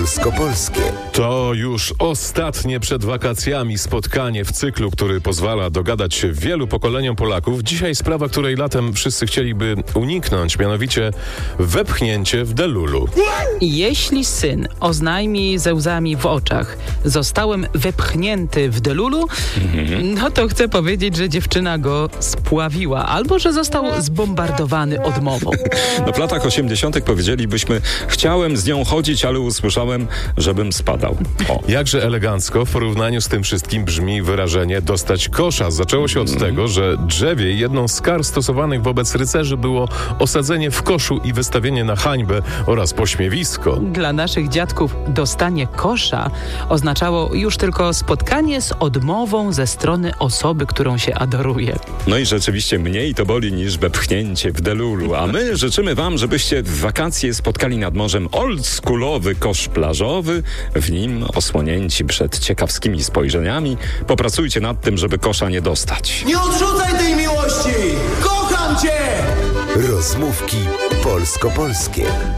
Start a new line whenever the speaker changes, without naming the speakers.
polsko-polskie.
To już ostatnie przed wakacjami spotkanie w cyklu, który pozwala dogadać się wielu pokoleniom Polaków. Dzisiaj sprawa, której latem wszyscy chcieliby uniknąć, mianowicie wepchnięcie w delulu.
Jeśli syn oznajmi ze łzami w oczach: zostałem wepchnięty w delulu, no to chcę powiedzieć, że dziewczyna go spławiła albo że został zbombardowany odmową.
No w latach 80. powiedzielibyśmy: chciałem z nią chodzić, ale usłyszałem, żebym spadał. O.
Jakże elegancko w porównaniu z tym wszystkim brzmi wyrażenie dostać kosza. Zaczęło się od tego, że drzewie jedną z kar stosowanych wobec rycerzy było osadzenie w koszu i wystawienie na hańbę oraz pośmiewisko.
Dla naszych dziadków dostanie kosza oznaczało już tylko spotkanie z odmową ze strony osoby, którą się adoruje.
No i rzeczywiście mniej to boli niż wepchnięcie w delulu. A my życzymy wam, żebyście w wakacje spotkali nad morzem oldschoolowy kosz plażowy, w nim osłonięci przed ciekawskimi spojrzeniami. Popracujcie nad tym, żeby kosza nie dostać.
Nie odrzucaj tej miłości! Kocham cię!
Rozmówki polsko-polskie.